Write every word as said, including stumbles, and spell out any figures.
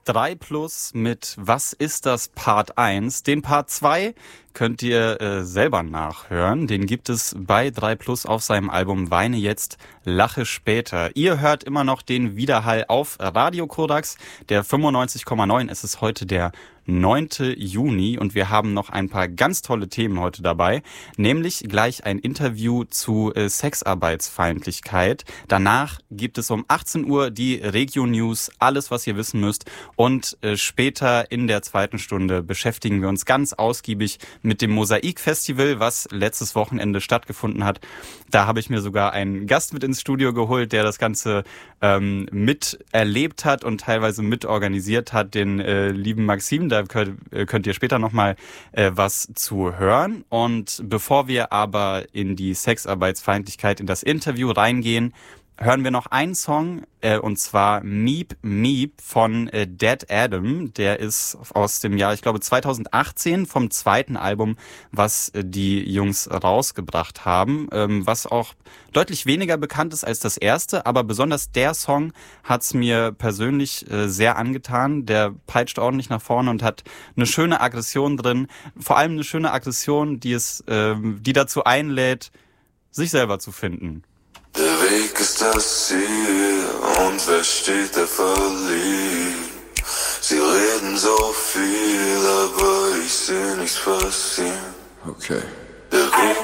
drei plus mit Was ist das Part eins. Den Part zwei könnt ihr äh, selber nachhören. Den gibt es bei drei plus auf seinem Album Weine jetzt, lache später. Ihr hört immer noch den Widerhall auf Radio Korax, der fünfundneunzig Komma neun. Es ist heute der neunte Juni und wir haben noch ein paar ganz tolle Themen heute dabei, nämlich gleich ein Interview zu äh, Sexarbeitsfeindlichkeit. Danach gibt es um achtzehn Uhr die Regio-News, alles was ihr wissen müsst, und äh, später in der zweiten Stunde beschäftigen wir uns ganz ausgiebig mit dem Mosaik-Festival, was letztes Wochenende stattgefunden hat. Da habe ich mir sogar einen Gast mit ins Studio geholt, der das Ganze ähm, miterlebt hat und teilweise mitorganisiert hat, den äh, lieben Maxim. Da könnt, könnt ihr später nochmal äh, was zu hören. Und bevor wir aber in die Sexarbeitsfeindlichkeit, in das Interview reingehen, hören wir noch einen Song, äh, und zwar Meep Meep von äh, Dead Adam. Der ist aus dem Jahr, ich glaube, zweitausendachtzehn vom zweiten Album, was äh, die Jungs rausgebracht haben, ähm, was auch deutlich weniger bekannt ist als das erste, aber besonders der Song hat's mir persönlich äh, sehr angetan. Der peitscht ordentlich nach vorne und hat eine schöne Aggression drin, vor allem eine schöne Aggression, die es, äh, die dazu einlädt, sich selber zu finden. Der Weg ist das Ziel und wer steht, der verliert. Sie reden so viel, aber ich seh nichts passieren. Okay. Der Weg